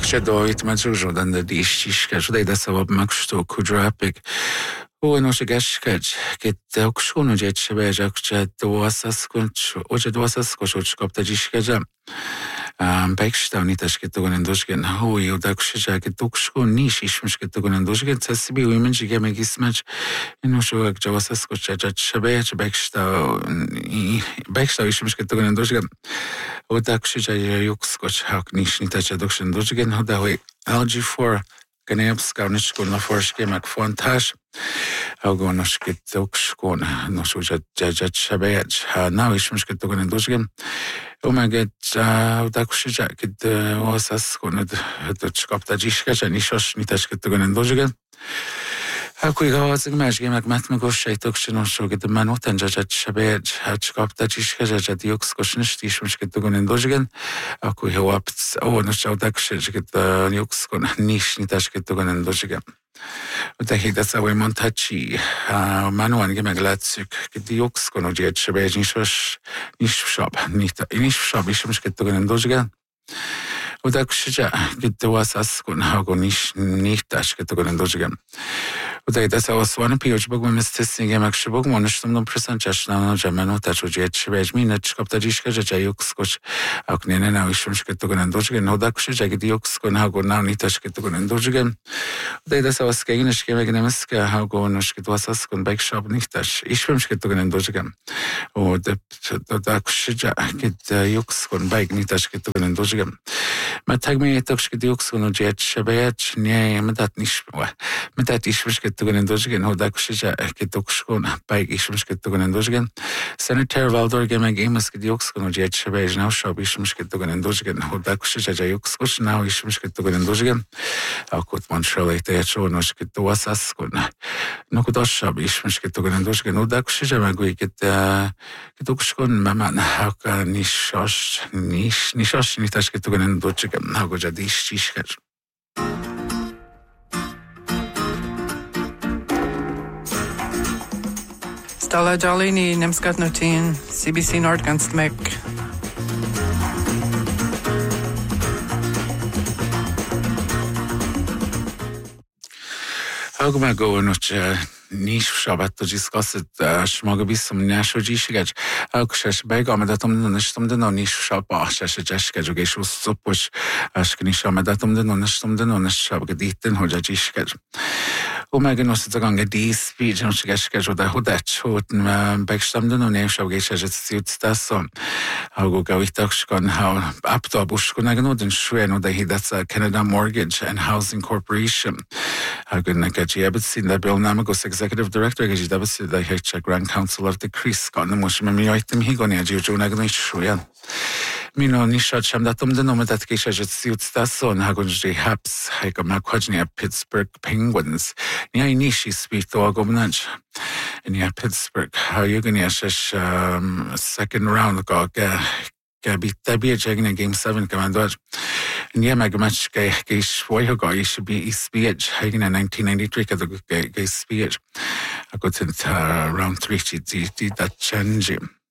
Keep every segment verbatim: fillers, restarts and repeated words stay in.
Shadoit Matsujo than the Dishishka, they that's our Maxto Kudrapic. Who knows a gashkaj, get the Okshuno jet Shabajakcha, the Wasaskunch, Oja Wasaskoch, Koptajishkaja. Um, Bekstown Itashketogan and Dusgan, who you Daksha get Dukshu niche, Ishmishketogan and Dusgan, Tessibi, women, Gigamagis match, in Oshuak Javasaskoch, Shabach, Bekstown, Bekstow, Ishmishketogan and Dusgan, Odaksha Yukskoch, Hawk Nish Nitacha Dukshan Dusgan, Hodawi, Algae four. Ganevska ničko forske mak fontaž, algo noške tukško nošuja jajat shabej, ha now ishmishke tugan dusgen, umaget udakushija kid wasas konad tukškopta jishka nishosh nitashke tugan dusgen. Ako igaz imagine meg matmagoshay tukshino shoge the manotan jajat shabej, tukškopta jishka jajat yukskosh nishmishke tugan dusgen. Ako hewapt oh no udakushija kid yukskon nish nitashke tugan dusgen. Udahi that's away montachi manuan gemaglatsuk kid yukskon ojet shabej nishosh nish shop nita nish shop ishmishke tugan dusgen. Udakushija kid wasas kon hago nish nitashke tugan dusgen. Uday that's our one page book when Mister Singing Maxibuk Monistum present Jashna Jamano Tachujet Shibaj Minach Koptajishka Jayukscoch Aknina Ishmshketugan and Dojigan, Hodakushija Yukscon Hago now Nitashketugan and Dojigan. Uday that's our Skaginish Gamagnemeska Hago Noshketwasaskon Bake Shop Nitash Ishmshketugan and Dojigan. Or the Dakushija get Yukskon Bike Nitashketugan and Dojigan. Matagme Tokshketukskon Jet Shabayach Name that Nishwa Metat Ishmshket. Tugan Dusgan, Hodakushija, Ketukshkon, Pike Ishmshketugan and Dusgan, Senator Valdor Gamagimus Yukskon, Jet Shabaj, now shop Ishmshketugan and Dusgan, Hodakushija Yukskush, now Ishmshketugan and Dusgan, Akut Montreal, Teatro, Noshketuasaskun, Nokudosh shop Ishmshketugan and Dusgan, Hodakushija Magui get Ketukshkon, Maman, Haka Nishosh, Nish, Nishosh, Nitashketugan and Dusgan, Hagojadish Shishkaj. Stella Jolini, Nemskat Nutin, C B C Nordganstmek. How come I go and niche Shabbat to discuss it? Schmogabisum Nasho Jishigaj, Alkshash Begamatum, the Nishtum, the Nonish Shop, Shashajashkaj, Suppush, Ashkanishamatum, the Nonistum, the Nonish Shabgadit, and Hojajishkaj. Omeganos is a gang of these speech and she gets scheduled a hodach, and Beckstam the name shall get as it suits that son. I'll go go with Tuxcon, how up to a bushkonagano, and Shuen, that that's a Canada Mortgage and Housing Corporation. I'll go Nakaji Abbotsin, that Bill Namagos Executive Director, Gaji Davis, the H Grand Council of the Chris, got the Moshimi item he gonna Juju Nagano Shuen. Mino Nishat Shamdatum the Nome that Kisha suits that son, Hagonji Haps, Hikamakwajnia Pittsburgh Penguins. Nia Nishi speak to Agomnach. And yeah, Pittsburgh, how you gonna shash um second round go Gabi Tabia Jagging game seven commando. And yeah, Magamach Gaish Woyhoga, you should be East Speech, Hagen in nineteen ninety-three, because the Gay Speech. I got into round three, she did that change.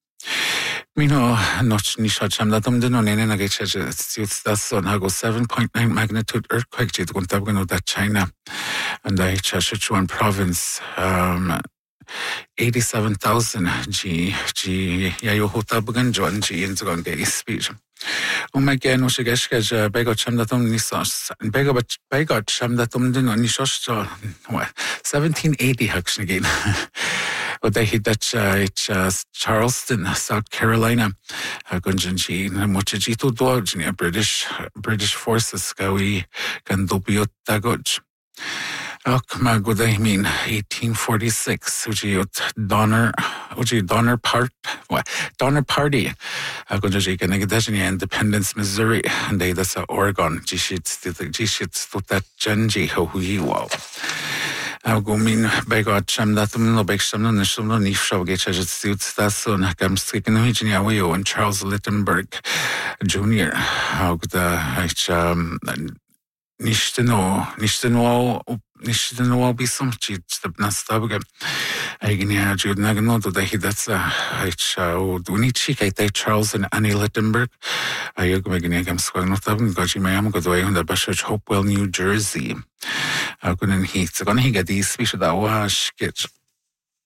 Mino Noch Nishacham Datum Dino Nena Gacha suits that son Hago seven point nine magnitude earthquake to Guntabano that China and the Sichuan province um eighty seven thousand G G Yayohotabugan John G in the Gay speech. Omega no Shigashka Begot Chamdatum Nisos and Begot Begot Chamdatum Dino Nishos seventeen eighty Hucks again. They hit that it's Charleston, South Carolina. Gunjanji, Mochajito Dodge, near British British forces, Gawi, Gandopio Tagoj. Akma Goday mean eighteen forty-six, Ujiot Donner, Uji Donner Part, what? Donner Party. Gunjaji Ganagadaji, Independence, Missouri, and they that's Oregon, Gishits, the Gishits, to that Janji, Hohuiwa. Algomin Begot Shamdatum no Beksam and Shumno Nisho Gage suits that son Gamskikin Virginia and Charles Littenberg Junior How the Nishteno Nishteno Nish den no be some cheat the nastabga. Agnia Jude Nagano to the Hidatsa, Hicha, Dunichi, Kate Charles and Annie Littenberg. Ayog Meganegam Squanotab, Gajimayam, Godway on the Bashage, Hopewell, New Jersey. I couldn't heat. So, gonna he get these speech that wash sketch.